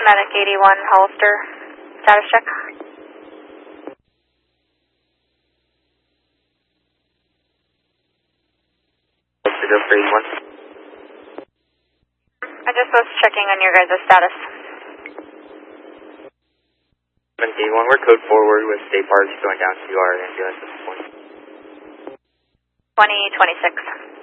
Medic 81 Hollister, status check. Hollister, go for 81. I just was checking on your guys' status. 81, we're code forward with State Parks going down to our ambulance at this point. 2026.